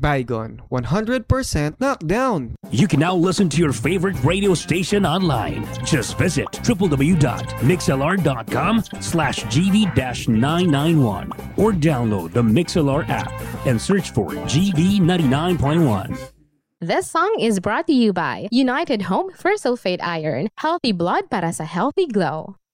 Bygone, 100% knockdown. You can now listen to your favorite radio station online. Just visit www.mixlr.com/GV-991 or download the MixLR app and search for GV99.1. This song is brought to you by United Home for Sulfate Iron. Healthy blood para sa healthy glow.